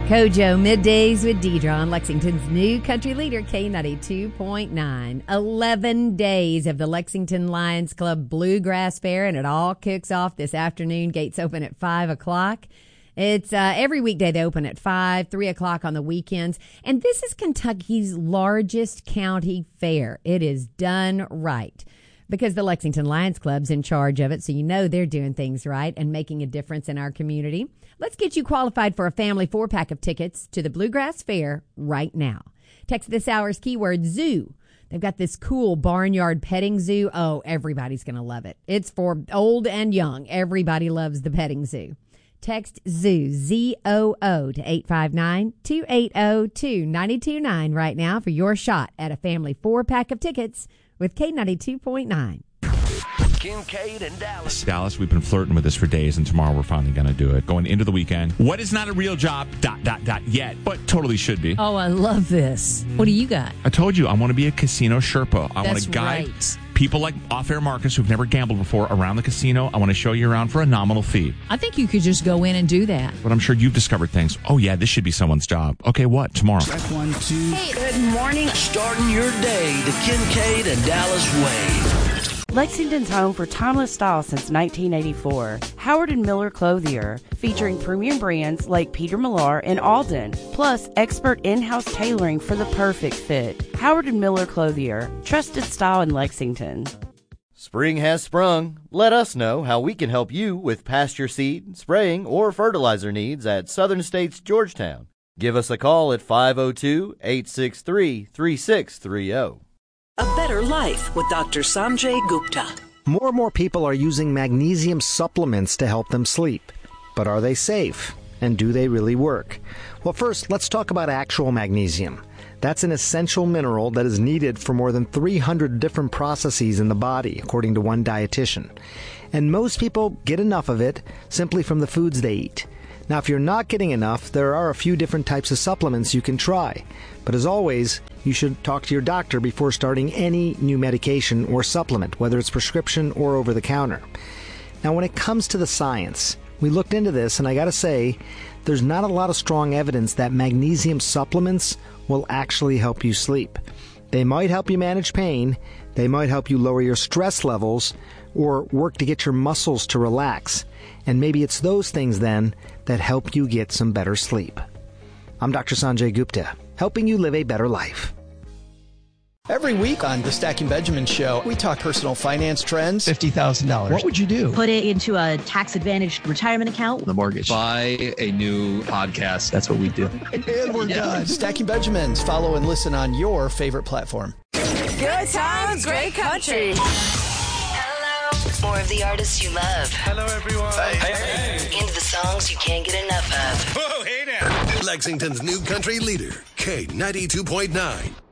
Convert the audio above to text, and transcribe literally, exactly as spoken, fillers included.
Kojo, middays with Deidre on Lexington's new country leader, K ninety-two point nine. eleven days of the Lexington Lions Club Bluegrass Fair, and it all kicks off this afternoon. Gates open at five o'clock. It's uh, every weekday they open at five, three o'clock on the weekends. And this is Kentucky's largest county fair. It is done right because the Lexington Lions Club's in charge of it, so you know they're doing things right and making a difference in our community. Let's get you qualified for a family four-pack of tickets to the Bluegrass Fair right now. Text this hour's keyword zoo. They've got this cool barnyard petting zoo. Oh, everybody's going to love it. It's for old and young. Everybody loves the petting zoo. Text zoo, Z O O, to eight five nine, two eight zero, two nine two nine right now for your shot at a family four-pack of tickets with K ninety-two point nine. Kincaid and Dallas. Dallas, we've been flirting with this for days, and tomorrow we're finally going to do it. Going into the weekend. What is not a real job, dot, dot, dot, yet, but totally should be. Oh, I love this. What do you got? I told you, I want to be a casino Sherpa. I want That's to guide right. people like Off-Air Marcus who've never gambled before around the casino. I want to show you around for a nominal fee. I think you could just go in and do that. But I'm sure you've discovered things. Oh, yeah, this should be someone's job. Okay, what? Tomorrow. Check one, two. Hey, good morning. Starting your day the Kincaid and Dallas way. Lexington's home for timeless style since nineteen eighty-four. Howard and Miller Clothier, featuring premium brands like Peter Millar and Alden, plus expert in-house tailoring for the perfect fit. Howard and Miller Clothier, trusted style in Lexington. Spring has sprung. Let us know how we can help you with pasture seed, spraying, or fertilizer needs at Southern States Georgetown. Give us a call at five oh two, eight six three, three six three oh. A better life with Doctor Sanjay Gupta. More and more people are using magnesium supplements to help them sleep. But are they safe? And do they really work? Well, first, let's talk about actual magnesium. That's an essential mineral that is needed for more than three hundred different processes in the body, according to one dietitian. And most people get enough of it simply from the foods they eat. Now, if you're not getting enough, there are a few different types of supplements you can try. But as always, you should talk to your doctor before starting any new medication or supplement, whether it's prescription or over-the-counter. Now, when it comes to the science, we looked into this, and I gotta say, there's not a lot of strong evidence that magnesium supplements will actually help you sleep. They might help you manage pain, they might help you lower your stress levels, or work to get your muscles to relax. And maybe it's those things, then, that help you get some better sleep. I'm Doctor Sanjay Gupta, helping you live a better life. Every week on the Stacking Benjamin Show, we talk personal finance trends. fifty thousand dollars. What would you do? Put it into a tax-advantaged retirement account. The mortgage. Buy a new podcast. That's what we do. And we're yeah. done. Stacking Benjamins. Follow and listen on your favorite platform. Good times, great country. More of the artists you love. Hello, everyone. Hey, hey, hey. Into the songs you can't get enough of. Whoa, hey now. Lexington's new country leader, K ninety-two point nine.